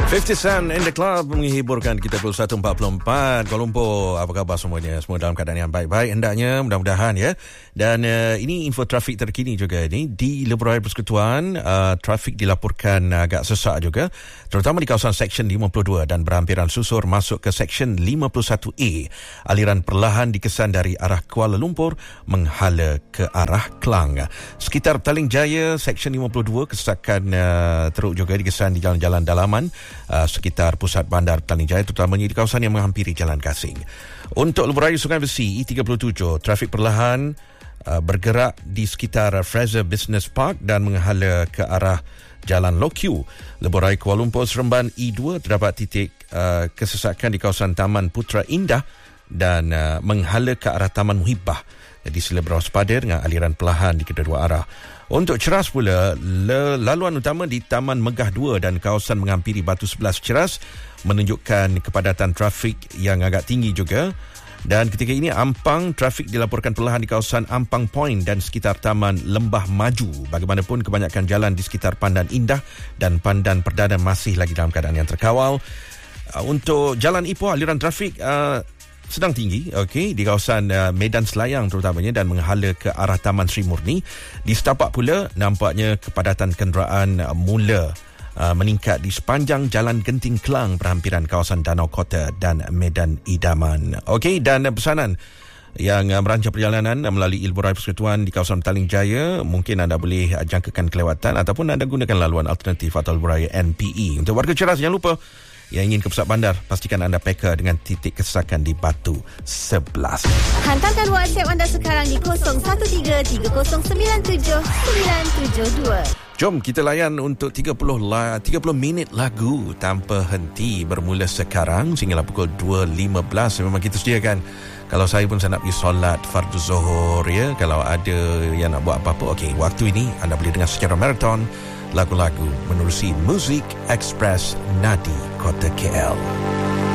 50 Cent in the Club menghiburkan kita pukul 1.44. Kuala Lumpur, apa khabar semuanya? Semua dalam keadaan yang baik-baik hendaknya, mudah-mudahan ya. Dan ini info trafik terkini juga ini di Lebuh Raya Persekutuan. Trafik dilaporkan agak sesak juga, terutama di kawasan Seksyen 52 dan berhampiran susur masuk ke Seksyen 51A. Aliran perlahan dikesan dari arah Kuala Lumpur menghala ke arah Klang. Sekitar Petaling Jaya, Seksyen 52, kesesakan teruk juga dikesan di jalan-jalan dalaman sekitar pusat bandar Petaling Jaya, terutamanya di kawasan yang menghampiri Jalan Gasing. Untuk Lebuh Raya Sungai Besi E37, trafik perlahan bergerak di sekitar Fraser Business Park dan menghala ke arah Jalan Lokiu. Lebuh Raya Kuala Lumpur Seremban E2 terdapat titik kesesakan di kawasan Taman Putra Indah dan menghala ke arah Taman Muhibbah. Jadi sila berwaspada dengan aliran perlahan di kedua-dua arah. Untuk Ceras pula, laluan utama di Taman Megah 2 dan kawasan menghampiri Batu 11 Ceras menunjukkan kepadatan trafik yang agak tinggi juga. Dan ketika ini Ampang, trafik dilaporkan perlahan di kawasan Ampang Point dan sekitar Taman Lembah Maju. Bagaimanapun kebanyakan jalan di sekitar Pandan Indah dan Pandan Perdana masih lagi dalam keadaan yang terkawal. Untuk Jalan Ipoh, aliran trafik sedang tinggi, di kawasan Medan Selayang terutamanya dan menghala ke arah Taman Sri Murni. Di setapak pula nampaknya kepadatan kenderaan mula meningkat di sepanjang Jalan Genting Klang berhampiran kawasan Danau Kota dan Medan Idaman. Dan pesanan yang merancang perjalanan melalui Lebuh Raya Persekutuan di kawasan Petaling Jaya, mungkin anda boleh jangkakan kelewatan ataupun anda gunakan laluan alternatif atau Lebuh Raya NPE. Untuk warga Ceras, jangan lupa yang ingin ke pusat bandar, pastikan anda peka dengan titik kesesakan di Batu 11. Hantarkan WhatsApp anda sekarang di 0133097972. Jom kita layan untuk 30 minit lagu tanpa henti bermula sekarang sehinggalah pukul 2.15. Memang kita sediakan. Kalau saya pun saya nak pergi solat fardu zuhur ya. Kalau ada yang nak buat apa-apa, waktu ini anda boleh dengar secara maraton lagu-lagu menerusi Muzik Express Nadi Kota KL.